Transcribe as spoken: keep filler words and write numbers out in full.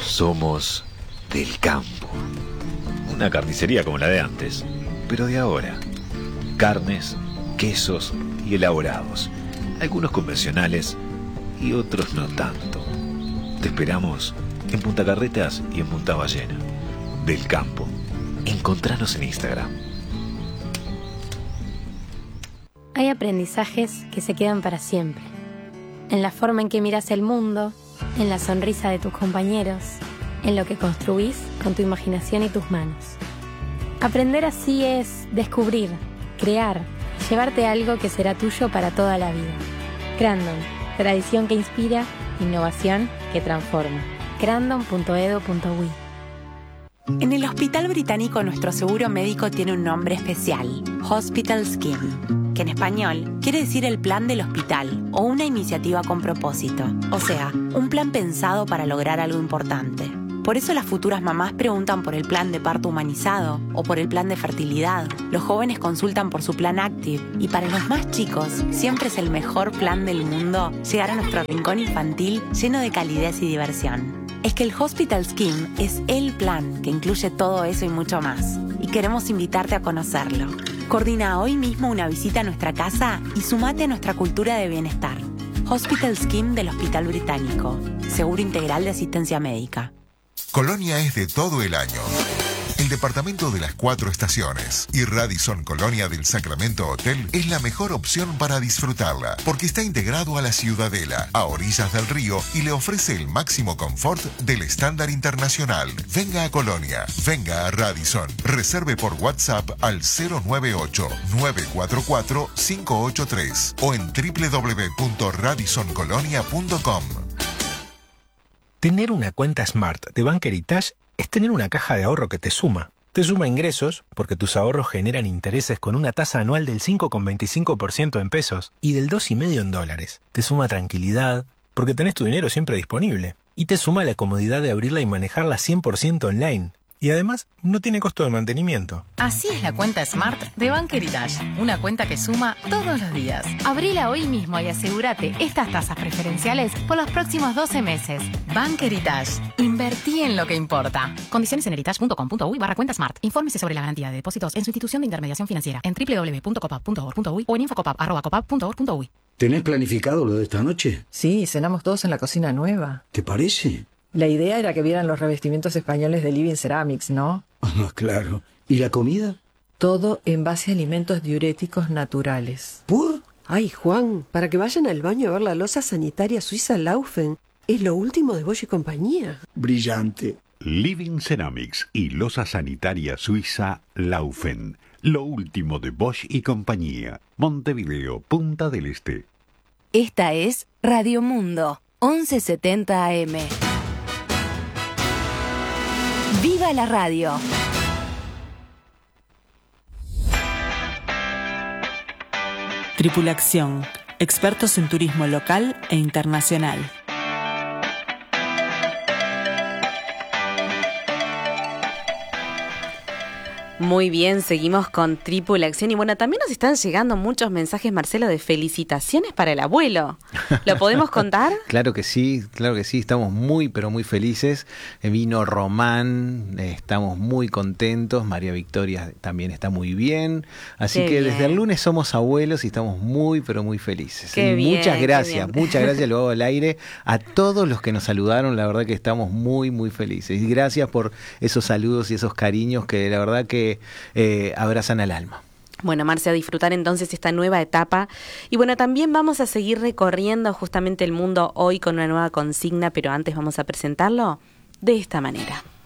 Somos del campo. Una carnicería como la de antes, pero de ahora. Carnes, quesos y elaborados. Algunos convencionales y otros no tanto. Te esperamos en Punta Carretas y en Punta Ballena. Del campo. Encontranos en Instagram. Hay aprendizajes que se quedan para siempre. En la forma en que miras el mundo, en la sonrisa de tus compañeros, en lo que construís con tu imaginación y tus manos. Aprender así es descubrir, crear, llevarte algo que será tuyo para toda la vida. Crandon, tradición que inspira, innovación que transforma. crandon punto edu punto uy. En el Hospital Británico nuestro seguro médico tiene un nombre especial, Hospital Scheme, que en español quiere decir el plan del hospital o una iniciativa con propósito, o sea, un plan pensado para lograr algo importante. Por eso las futuras mamás preguntan por el plan de parto humanizado o por el plan de fertilidad. Los jóvenes consultan por su plan Active y para los más chicos siempre es el mejor plan del mundo llegar a nuestro rincón infantil lleno de calidez y diversión. Es que el Hospital Scheme es el plan que incluye todo eso y mucho más. Y queremos invitarte a conocerlo. Coordina hoy mismo una visita a nuestra casa y sumate a nuestra cultura de bienestar. Hospital Scheme del Hospital Británico. Seguro integral de asistencia médica. Colonia es de todo el año. El departamento de las cuatro estaciones y Radisson Colonia del Sacramento Hotel es la mejor opción para disfrutarla, porque está integrado a la Ciudadela, a orillas del río y le ofrece el máximo confort del estándar internacional. Venga a Colonia, venga a Radisson. Reserve por WhatsApp al cero nueve ocho, nueve cuatro cuatro, cinco ocho tres o en doble u doble u doble u punto radisson colonia punto com. Tener una cuenta Smart de Bank Heritage es tener una caja de ahorro que te suma. Te suma ingresos porque tus ahorros generan intereses con una tasa anual del cinco coma veinticinco por ciento en pesos y del dos coma cinco por ciento en dólares. Te suma tranquilidad porque tenés tu dinero siempre disponible. Y te suma la comodidad de abrirla y manejarla cien por ciento online. Y además, no tiene costo de mantenimiento. Así es la cuenta Smart de Bank Heritage. Una cuenta que suma todos los días. Abrila hoy mismo y asegúrate estas tasas preferenciales por los próximos doce meses. Bank Heritage. Invertí en lo que importa. Condiciones en heritage punto com punto uy barra cuenta Smart. Infórmese sobre la garantía de depósitos en su institución de intermediación financiera en doble u doble u doble u punto copap punto org punto uy o en infocopap arroba copap punto org punto uy. ¿Tenés planificado lo de esta noche? Sí, cenamos todos en la cocina nueva. ¿Te parece? La idea era que vieran los revestimientos españoles de Living Ceramics, ¿no? Ah, claro. ¿Y la comida? Todo en base a alimentos diuréticos naturales. ¿Por? Ay, Juan, para que vayan al baño a ver la loza sanitaria suiza Laufen. Es lo último de Bosch y compañía. Brillante. Living Ceramics y loza sanitaria suiza Laufen. Lo último de Bosch y compañía. Montevideo, Punta del Este. Esta es Radio Mundo, once setenta A M. ¡Viva la radio! Tripulación, expertos en turismo local e internacional. Muy bien, seguimos con Tripulación y bueno, también nos están llegando muchos mensajes, Marcelo, de felicitaciones para el abuelo. ¿Lo podemos contar? Claro que sí, claro que sí, estamos muy pero muy felices. Eh, vino Román, eh, estamos muy contentos, María Victoria también está muy bien, así Qué que bien. desde el lunes somos abuelos y estamos muy pero muy felices. Qué Y bien, muchas qué gracias, bien. muchas gracias, lo hago al aire a todos los que nos saludaron, la verdad que estamos muy muy felices. Y gracias por esos saludos y esos cariños que la verdad que Eh, abrazan al alma. Bueno, Marce, a disfrutar entonces esta nueva etapa. Y bueno, también vamos a seguir recorriendo justamente el mundo hoy con una nueva consigna, pero antes vamos a presentarlo de esta manera.